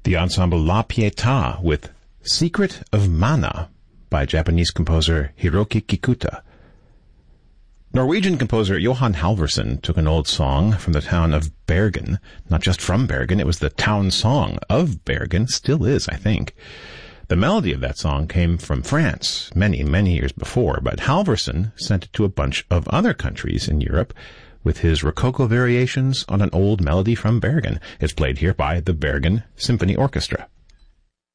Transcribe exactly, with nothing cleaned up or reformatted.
The ensemble La Pietà with Secret of Mana by Japanese composer Hiroki Kikuta. Norwegian composer Johan Halvorsen took an old song from the town of Bergen, not just from Bergen, it was the town song of Bergen, still is, I think. The melody of that song came from France many, many years before, but Halvorsen sent it to a bunch of other countries in Europe with his Rococo variations on an old melody from Bergen. It's played here by the Bergen Symphony Orchestra.